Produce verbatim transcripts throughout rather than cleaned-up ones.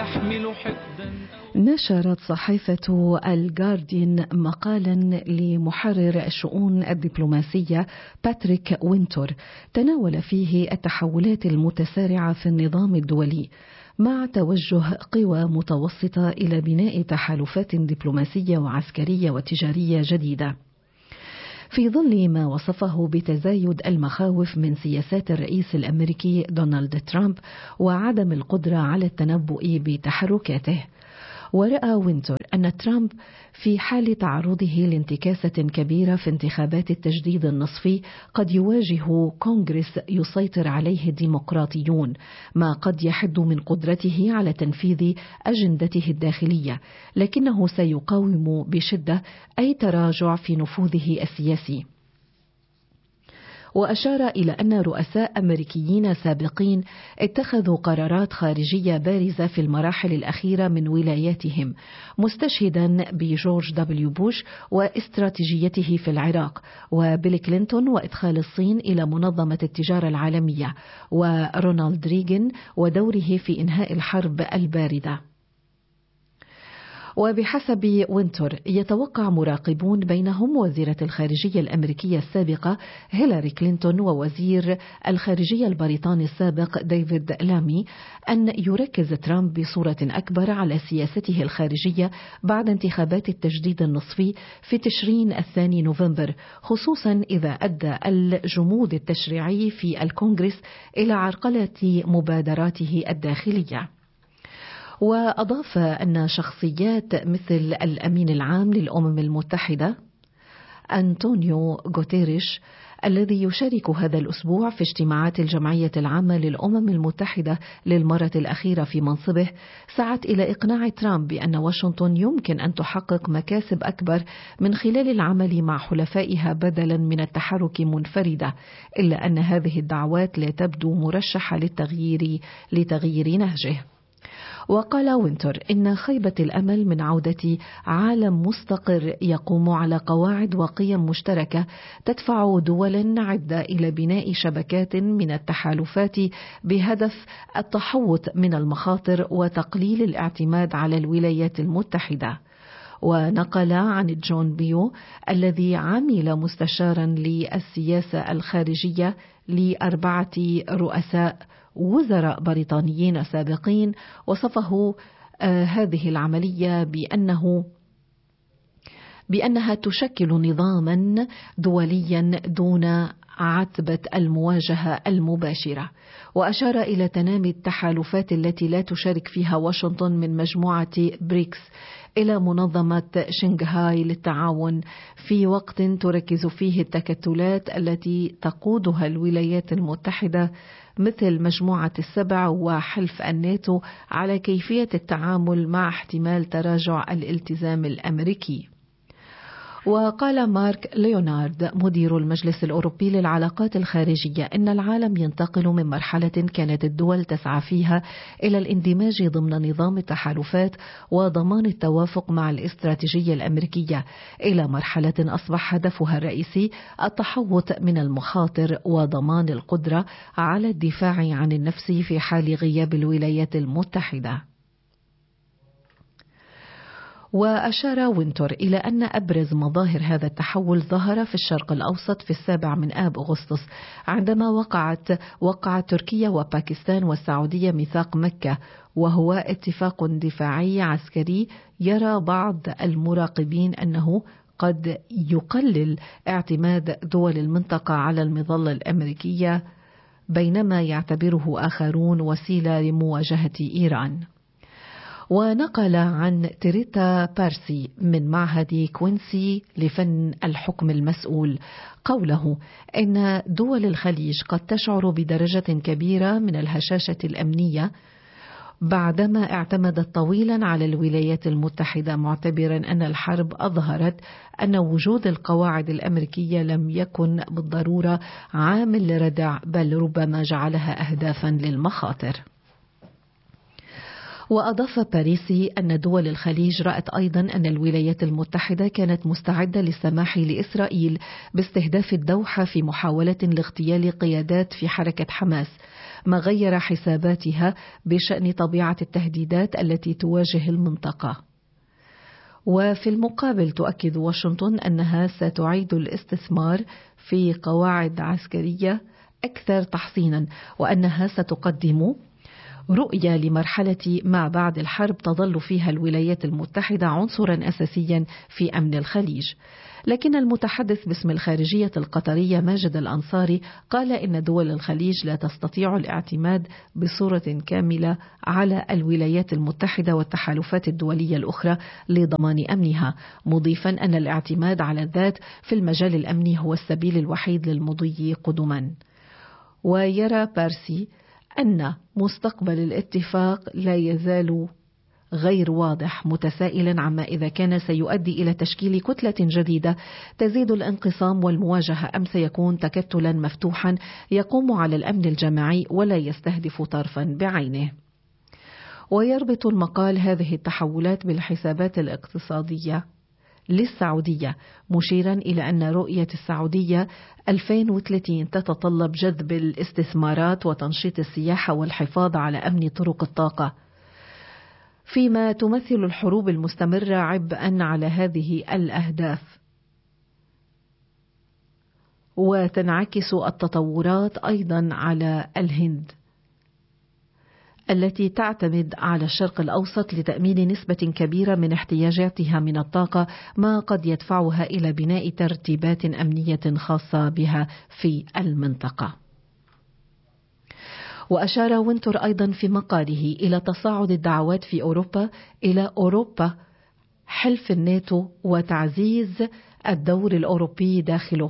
يحمل حقدا. نشرت صحيفة الجارديان مقالا لمحرر الشؤون الدبلوماسية باتريك وينتور تناول فيه التحولات المتسارعة في النظام الدولي مع توجه قوى متوسطة إلى بناء تحالفات دبلوماسية وعسكرية وتجارية جديدة، في ظل ما وصفه بتزايد المخاوف من سياسات الرئيس الأمريكي دونالد ترامب وعدم القدرة على التنبؤ بتحركاته. ورأى وينتور أن ترامب في حال تعرضه لانتكاسة كبيرة في انتخابات التجديد النصفي قد يواجه كونغرس يسيطر عليه الديمقراطيون، ما قد يحد من قدرته على تنفيذ أجندته الداخلية، لكنه سيقاوم بشدة أي تراجع في نفوذه السياسي. وأشار إلى أن رؤساء أمريكيين سابقين اتخذوا قرارات خارجية بارزة في المراحل الأخيرة من ولاياتهم، مستشهدا بجورج دبليو بوش واستراتيجيته في العراق، وبيل كلينتون وإدخال الصين إلى منظمة التجارة العالمية، ورونالد ريغان ودوره في إنهاء الحرب الباردة. وبحسب وينتور يتوقع مراقبون بينهم وزيرة الخارجية الأمريكية السابقة هيلاري كلينتون ووزير الخارجية البريطاني السابق ديفيد لامي أن يركز ترامب بصورة أكبر على سياسته الخارجية بعد انتخابات التجديد النصفي في تشرين الثاني نوفمبر، خصوصا إذا أدى الجمود التشريعي في الكونغرس إلى عرقلة مبادراته الداخلية. وأضاف أن شخصيات مثل الأمين العام للأمم المتحدة أنطونيو غوتيريش الذي يشارك هذا الأسبوع في اجتماعات الجمعية العامة للأمم المتحدة للمرة الأخيرة في منصبه سعت إلى إقناع ترامب بأن واشنطن يمكن أن تحقق مكاسب أكبر من خلال العمل مع حلفائها بدلا من التحرك منفردة، إلا أن هذه الدعوات لا تبدو مرشحة للتغيير لتغيير نهجه. وقال وينتور إن خيبة الأمل من عودة عالم مستقر يقوم على قواعد وقيم مشتركة تدفع دولا عدة إلى بناء شبكات من التحالفات بهدف التحوط من المخاطر وتقليل الاعتماد على الولايات المتحدة. ونقل عن جون بيو الذي عمل مستشارا للسياسة الخارجية لأربعة رؤساء وزراء بريطانيين سابقين، وصفه آه هذه العملية بأنه بأنها تشكل نظاما دوليا دون عتبة المواجهة المباشرة. وأشار إلى تنامي التحالفات التي لا تشارك فيها واشنطن من مجموعة بريكس إلى منظمة شنغهاي للتعاون، في وقت تركز فيه التكتلات التي تقودها الولايات المتحدة مثل مجموعة السبع وحلف الناتو على كيفية التعامل مع احتمال تراجع الالتزام الأمريكي. وقال مارك ليونارد مدير المجلس الأوروبي للعلاقات الخارجية إن العالم ينتقل من مرحلة كانت الدول تسعى فيها إلى الاندماج ضمن نظام التحالفات وضمان التوافق مع الاستراتيجية الأمريكية إلى مرحلة أصبح هدفها الرئيسي التحوط من المخاطر وضمان القدرة على الدفاع عن النفس في حال غياب الولايات المتحدة. وأشار وينتور إلى أن أبرز مظاهر هذا التحول ظهر في الشرق الأوسط في السابع من آب أغسطس، عندما وقعت وقعت تركيا وباكستان والسعودية ميثاق مكة، وهو اتفاق دفاعي عسكري يرى بعض المراقبين أنه قد يقلل اعتماد دول المنطقة على المظلة الأمريكية، بينما يعتبره آخرون وسيلة لمواجهة إيران. ونقل عن تريتا بارسي من معهد كوينسي لفن الحكم المسؤول قوله إن دول الخليج قد تشعر بدرجة كبيرة من الهشاشة الأمنية بعدما اعتمدت طويلا على الولايات المتحدة، معتبرا أن الحرب أظهرت أن وجود القواعد الأمريكية لم يكن بالضرورة عامل لردع، بل ربما جعلها أهدافا للمخاطر. وأضاف باريسي أن دول الخليج رأت أيضا أن الولايات المتحدة كانت مستعدة للسماح لإسرائيل باستهداف الدوحة في محاولة لاغتيال قيادات في حركة حماس، ما غير حساباتها بشأن طبيعة التهديدات التي تواجه المنطقة. وفي المقابل تؤكد واشنطن أنها ستعيد الاستثمار في قواعد عسكرية أكثر تحصينا، وأنها ستقدم رؤية لمرحلة ما بعد الحرب تظل فيها الولايات المتحدة عنصرا أساسيا في أمن الخليج. لكن المتحدث باسم الخارجية القطرية ماجد الأنصاري قال إن دول الخليج لا تستطيع الاعتماد بصورة كاملة على الولايات المتحدة والتحالفات الدولية الأخرى لضمان أمنها، مضيفا أن الاعتماد على الذات في المجال الأمني هو السبيل الوحيد للمضي قدما. ويرى بارسي أن مستقبل الاتفاق لا يزال غير واضح، متسائلا عما إذا كان سيؤدي إلى تشكيل كتلة جديدة تزيد الانقسام والمواجهة، أم سيكون تكتلا مفتوحا يقوم على الأمن الجماعي ولا يستهدف طرفا بعينه. ويربط المقال هذه التحولات بالحسابات الاقتصادية للسعودية، مشيرا إلى أن رؤية السعودية ألفين وثلاثين تتطلب جذب الاستثمارات وتنشيط السياحة والحفاظ على أمن طرق الطاقة، فيما تمثل الحروب المستمرة عبئا على هذه الأهداف. وتنعكس التطورات أيضا على الهند التي تعتمد على الشرق الأوسط لتأمين نسبة كبيرة من احتياجاتها من الطاقة، ما قد يدفعها إلى بناء ترتيبات أمنية خاصة بها في المنطقة. وأشار وينتر أيضا في مقاله إلى تصاعد الدعوات في أوروبا إلى أوروبا حلف الناتو وتعزيز الدور الأوروبي داخله،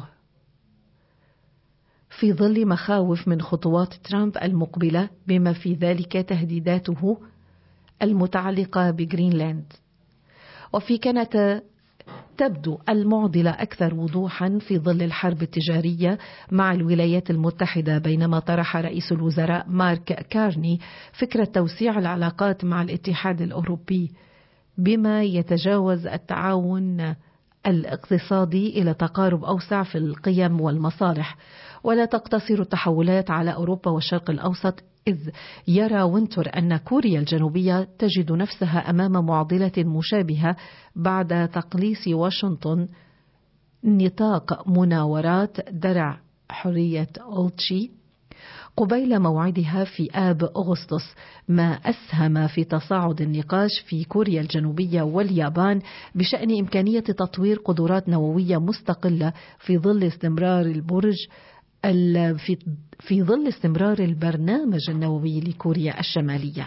في ظل مخاوف من خطوات ترامب المقبلة بما في ذلك تهديداته المتعلقة بجرينلاند. وفي كانت تبدو المعضلة أكثر وضوحا في ظل الحرب التجارية مع الولايات المتحدة، بينما طرح رئيس الوزراء مارك كارني فكرة توسيع العلاقات مع الاتحاد الأوروبي بما يتجاوز التعاون الاقتصادي إلى تقارب أوسع في القيم والمصالح. ولا تقتصر التحولات على أوروبا والشرق الأوسط، إذ يرى وينتر أن كوريا الجنوبية تجد نفسها أمام معضلة مشابهة بعد تقليص واشنطن نطاق مناورات درع حرية أولتشي قبيل موعدها في آب أغسطس، ما أسهم في تصاعد النقاش في كوريا الجنوبية واليابان بشأن إمكانية تطوير قدرات نووية مستقلة في ظل استمرار البرج في في ظل استمرار البرنامج النووي لكوريا الشمالية.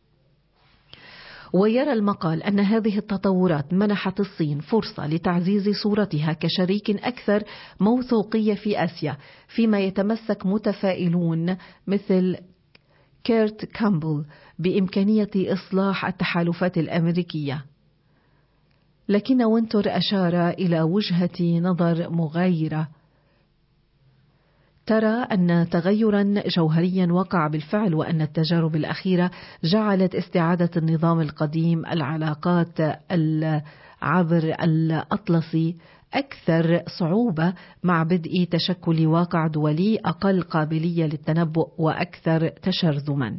ويرى المقال أن هذه التطورات منحت الصين فرصة لتعزيز صورتها كشريك أكثر موثوقية في آسيا، فيما يتمسك متفائلون مثل كيرت كامبل بإمكانية إصلاح التحالفات الأمريكية. لكن وينتر أشار إلى وجهة نظر مغايرة ترى أن تغيرا جوهريا وقع بالفعل، وأن التجارب الأخيرة جعلت استعادة النظام القديم العلاقات عبر الأطلسي أكثر صعوبة مع بدء تشكل واقع دولي أقل قابلية للتنبؤ وأكثر تشرذما.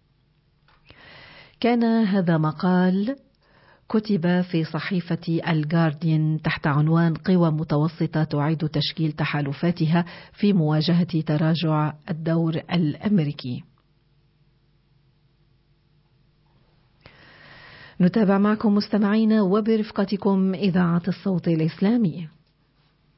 كان هذا مقال كتب في صحيفة الجارديان تحت عنوان قوى متوسطة تعيد تشكيل تحالفاتها في مواجهة تراجع الدور الأمريكي. نتابع معكم مستمعينا وبرفقتكم إذاعة الصوت الإسلامي.